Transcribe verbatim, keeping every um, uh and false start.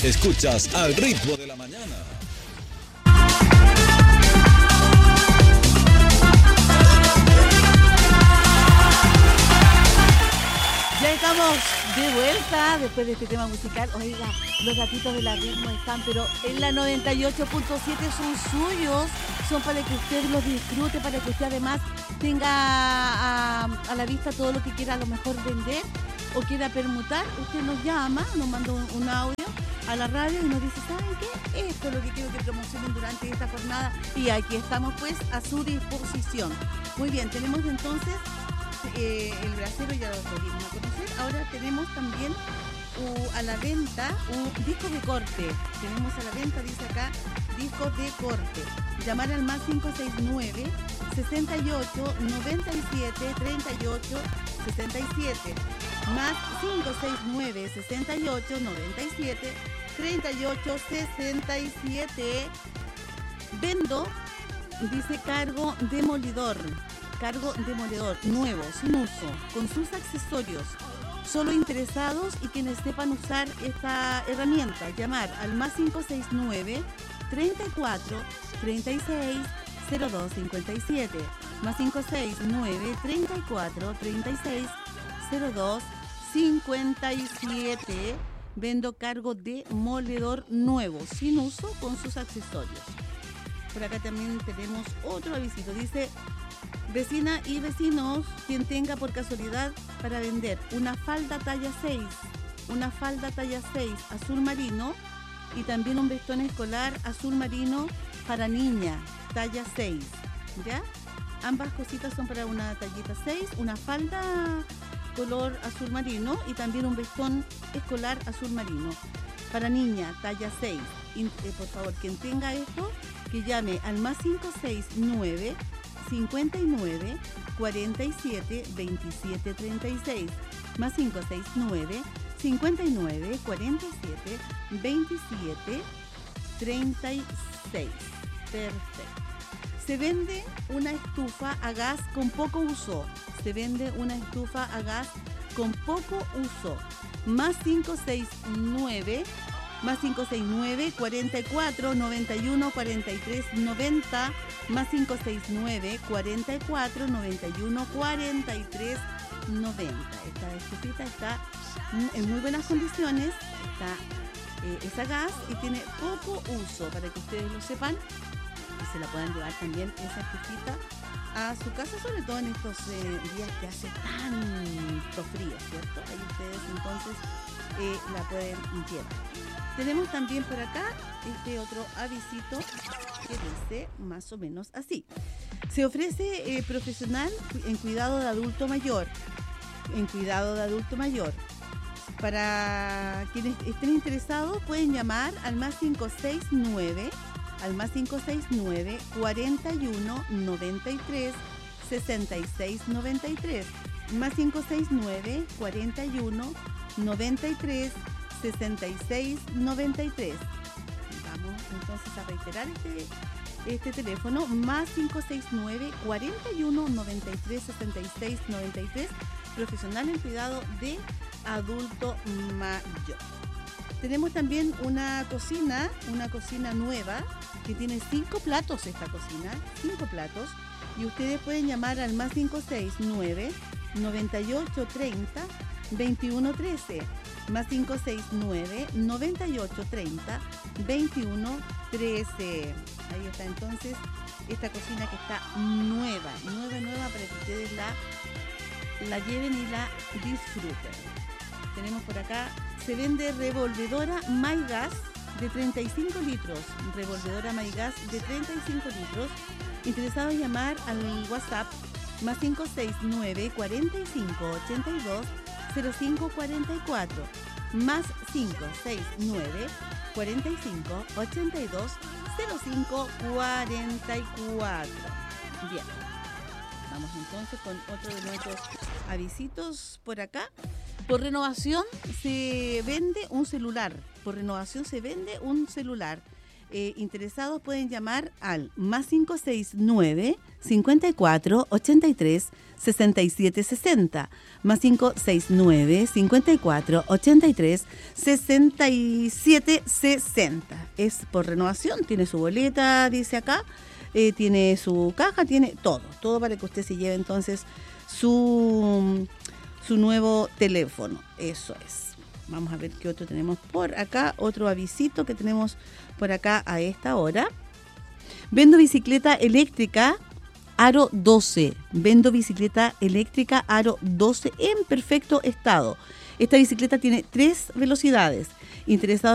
Escuchas Al Ritmo de la Mañana. Ya estamos de vuelta después de este tema musical. Oiga, los gatitos de la ritmo están, pero en la noventa y ocho punto siete son suyos. Son para que usted los disfrute, para que usted además tenga a, a la vista todo lo que quiera a lo mejor vender o quiera permutar. Usted nos llama, nos manda un, un audio a la radio y nos dice, ¿saben qué? Esto es lo que quiero que promocionen durante esta jornada. Y aquí estamos pues a su disposición. Muy bien, tenemos entonces... Eh, el brasero ya lo dimos a conocer. Ahora tenemos también uh, a la venta un disco de corte. Tenemos a la venta, dice acá, disco de corte. Llamar al más cinco seis nueve, sesenta y ocho, noventa y siete, treinta y ocho, sesenta y siete. Más cinco seis nueve, sesenta y ocho, noventa y siete, treinta y ocho, sesenta y siete. Vendo, dice, cargo demolidor. Cargo demoledor, nuevo, sin uso, con sus accesorios. Solo interesados y quienes sepan usar esta herramienta. Llamar al más cinco seis nueve, treinta y cuatro, treinta y seis, cero dos cincuenta y siete. Más cinco seis nueve, treinta y cuatro, treinta y seis, cero dos cincuenta y siete. Vendo cargo demoledor nuevo, sin uso, con sus accesorios. Por acá también tenemos otro avisito. Dice... Vecina y vecinos, quien tenga por casualidad para vender una falda talla seis, una falda talla seis azul marino y también un vestón escolar azul marino para niña, talla seis, ¿ya? Ambas cositas son para una tallita seis, una falda color azul marino y también un vestón escolar azul marino para niña, talla seis. Y, eh, por favor, quien tenga esto, que llame al más cinco seis nueve, cincuenta y nueve, cuarenta y siete, veintisiete, treinta y seis, más cinco seis nueve, cincuenta y nueve, cuarenta y siete, veintisiete, treinta y seis. Perfecto. Se vende una estufa a gas con poco uso. Se vende una estufa a gas con poco uso. Más cinco seis nueve, más cinco seis nueve, cuarenta y cuatro, noventa y uno, cuarenta y tres, noventa, más cinco seis nueve, cuarenta y cuatro, noventa y uno, cuarenta y tres, noventa. Esta estufita está en muy buenas condiciones, está, eh, es a gas y tiene poco uso, para que ustedes lo sepan y se la puedan llevar también esa estufita a su casa, sobre todo en estos eh, días que hace tanto frío, ¿cierto? Ahí ustedes entonces eh, la pueden llevar. Tenemos también por acá este otro avisito que dice más o menos así. Se ofrece eh, profesional en cuidado de adulto mayor. En cuidado de adulto mayor. Para quienes estén interesados pueden llamar al más cinco seis nueve, al más cinco seis nueve, cuarenta y uno, noventa y tres, sesenta y seis, noventa y tres. Más cinco seis nueve, cuarenta y uno, noventa y tres, sesenta y seis, noventa y tres. Vamos entonces a reiterar este, este teléfono, más cinco seis nueve, cuarenta y uno, noventa y tres, sesenta y seis, noventa y tres, profesional en cuidado de adulto mayor. Tenemos también una cocina, una cocina nueva, que tiene cinco platos esta cocina, cinco platos, y ustedes pueden llamar al más cinco seis nueve, noventa y ocho, treinta, veintiuno, trece. Más cinco seis nueve, noventa y ocho, treinta, veintiuno, trece. Ahí está entonces esta cocina que está nueva, nueva, nueva, para que ustedes la, la lleven y la disfruten. Tenemos por acá, se vende revolvedora MyGas de treinta y cinco litros. Revolvedora MyGas de treinta y cinco litros. Interesados llamar al WhatsApp más cinco seis nueve, cuarenta y cinco, ochenta y dos, cero cinco cuarenta y cuatro, más cinco seis nueve, cuarenta y cinco, ochenta y dos, cero cinco cuarenta y cuatro. Bien, vamos entonces con otro de nuestros avisitos por acá. Por renovación se vende un celular. Por renovación se vende un celular. Eh, interesados pueden llamar al más cinco seis nueve, cincuenta y cuatro, ochenta y tres, sesenta y siete sesenta, más cinco seis nueve, cincuenta y cuatro, ochenta y tres, sesenta y siete sesenta. Es por renovación, tiene su boleta, dice acá, eh, tiene su caja, tiene todo, todo para que usted se lleve entonces su, su nuevo teléfono. Eso es. Vamos a ver qué otro tenemos por acá, otro avisito que tenemos por acá a esta hora. Vendo bicicleta eléctrica Aro doce. Vendo bicicleta eléctrica Aro doce en perfecto estado. Esta bicicleta tiene tres velocidades. Interesados